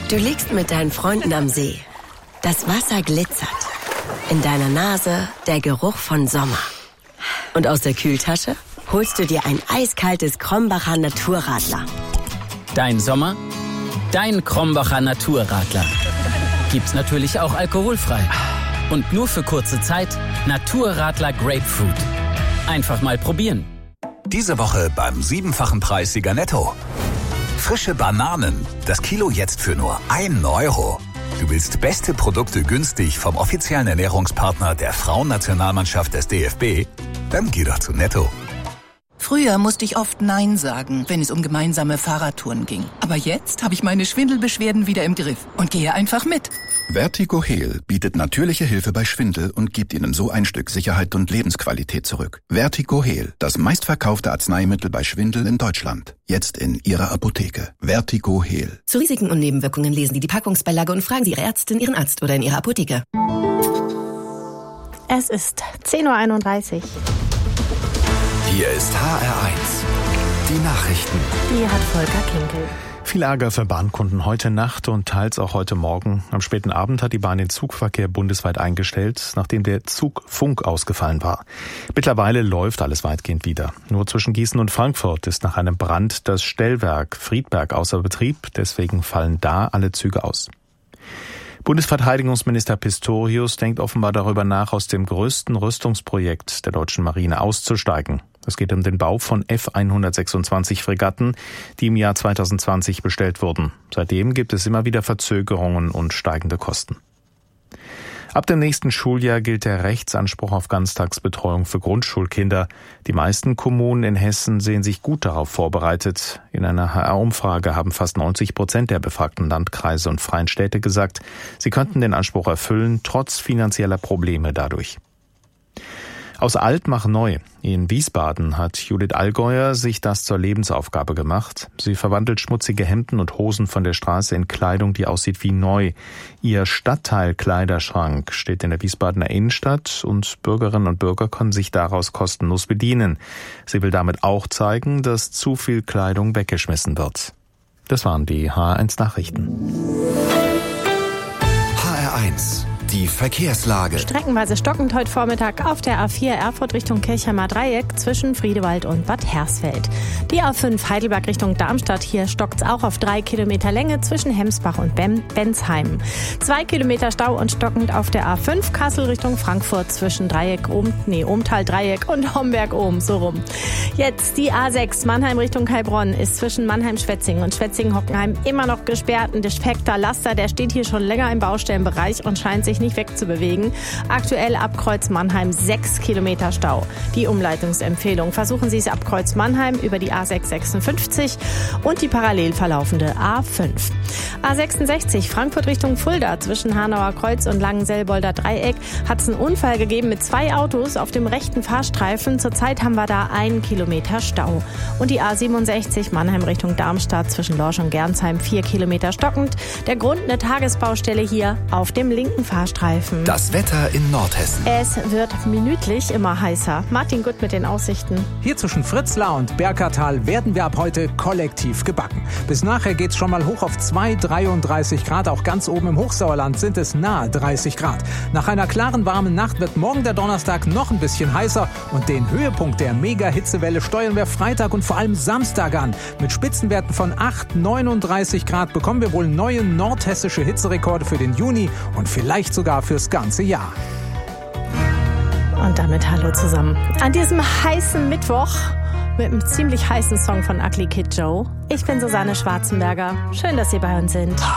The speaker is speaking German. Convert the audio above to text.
Du liegst mit deinen Freunden am See. Das Wasser glitzert. In deiner Nase der Geruch von Sommer. Und aus der Kühltasche holst du dir ein eiskaltes Krombacher Naturradler. Dein Sommer, dein Krombacher Naturradler. Gibt's natürlich auch alkoholfrei. Und nur für kurze Zeit Naturradler Grapefruit. Einfach mal probieren. Diese Woche beim 7-fachen Preissieger Netto. Frische Bananen. Das Kilo jetzt für nur 1 Euro. Du willst beste Produkte günstig vom offiziellen Ernährungspartner der Frauennationalmannschaft des DFB? Dann geh doch zu Netto. Früher musste ich oft Nein sagen, wenn es um gemeinsame Fahrradtouren ging. Aber jetzt habe ich meine Schwindelbeschwerden wieder im Griff und gehe einfach mit. Vertigo Heal bietet natürliche Hilfe bei Schwindel und gibt Ihnen so ein Stück Sicherheit und Lebensqualität zurück. Vertigo Heal, das meistverkaufte Arzneimittel bei Schwindel in Deutschland. Jetzt in Ihrer Apotheke. Vertigo Heal. Zu Risiken und Nebenwirkungen lesen Sie die Packungsbeilage und fragen Sie Ihre Ärztin, Ihren Arzt oder in Ihrer Apotheke. Es ist 10:31 Uhr. Hier ist HR1. Die Nachrichten. Die hat Volker Kinkel. Viel Ärger für Bahnkunden heute Nacht und teils auch heute Morgen. Am späten Abend hat die Bahn den Zugverkehr bundesweit eingestellt, nachdem der Zugfunk ausgefallen war. Mittlerweile läuft alles weitgehend wieder. Nur zwischen Gießen und Frankfurt ist nach einem Brand das Stellwerk Friedberg außer Betrieb. Deswegen fallen da alle Züge aus. Bundesverteidigungsminister Pistorius denkt offenbar darüber nach, aus dem größten Rüstungsprojekt der deutschen Marine auszusteigen. Es geht um den Bau von F-126 Fregatten, die im Jahr 2020 bestellt wurden. Seitdem gibt es immer wieder Verzögerungen und steigende Kosten. Ab dem nächsten Schuljahr gilt der Rechtsanspruch auf Ganztagsbetreuung für Grundschulkinder. Die meisten Kommunen in Hessen sehen sich gut darauf vorbereitet. In einer HR-Umfrage haben fast 90% der befragten Landkreise und freien Städte gesagt, sie könnten den Anspruch erfüllen, trotz finanzieller Probleme dadurch. Aus alt mach neu. In Wiesbaden hat Judith Allgäuer sich das zur Lebensaufgabe gemacht. Sie verwandelt schmutzige Hemden und Hosen von der Straße in Kleidung, die aussieht wie neu. Ihr Stadtteil-Kleiderschrank steht in der Wiesbadener Innenstadt und Bürgerinnen und Bürger können sich daraus kostenlos bedienen. Sie will damit auch zeigen, dass zu viel Kleidung weggeschmissen wird. Das waren die HR1 Nachrichten. HR1. Die Verkehrslage. Streckenweise stockend heute Vormittag auf der A4 Erfurt Richtung Kirchheimer Dreieck zwischen Friedewald und Bad Hersfeld. Die A5 Heidelberg Richtung Darmstadt, hier stockt's auch auf 3 Kilometer Länge zwischen Hemsbach und Bensheim. 2 Kilometer Stau und stockend auf der A5 Kassel Richtung Frankfurt zwischen Ohmtal Dreieck und Homberg-Ohm, so rum. Jetzt die A6 Mannheim Richtung Heilbronn ist zwischen Mannheim-Schwetzingen und Schwetzingen-Hockenheim immer noch gesperrt. Ein defekter Laster, der steht hier schon länger im Baustellenbereich und scheint sich nicht wegzubewegen. Aktuell ab Kreuz Mannheim 6 Kilometer Stau. Die Umleitungsempfehlung: versuchen Sie es ab Kreuz Mannheim über die A656 und die parallel verlaufende A5. A66 Frankfurt Richtung Fulda zwischen Hanauer Kreuz und Langenselbolder Dreieck hat es einen Unfall gegeben mit 2 Autos auf dem rechten Fahrstreifen. Zurzeit haben wir da 1 Kilometer Stau. Und die A67 Mannheim Richtung Darmstadt zwischen Lorsch und Gernsheim 4 Kilometer stockend. Der Grund: eine Tagesbaustelle hier auf dem linken Fahrstreifen. Das Wetter in Nordhessen. Es wird minütlich immer heißer. Martin Gutt mit den Aussichten. Hier zwischen Fritzlar und Berkertal werden wir ab heute kollektiv gebacken. Bis nachher geht's schon mal hoch auf 33 Grad. Auch ganz oben im Hochsauerland sind es nahe 30 Grad. Nach einer klaren, warmen Nacht wird morgen der Donnerstag noch ein bisschen heißer. Und den Höhepunkt der Mega-Hitzewelle steuern wir Freitag und vor allem Samstag an. Mit Spitzenwerten von 39 Grad bekommen wir wohl neue nordhessische Hitzerekorde für den Juni und vielleicht sogar fürs ganze Jahr. Und damit hallo zusammen. An diesem heißen Mittwoch mit einem ziemlich heißen Song von Ugly Kid Joe. Ich bin Susanne Schwarzenberger. Schön, dass Sie bei uns sind.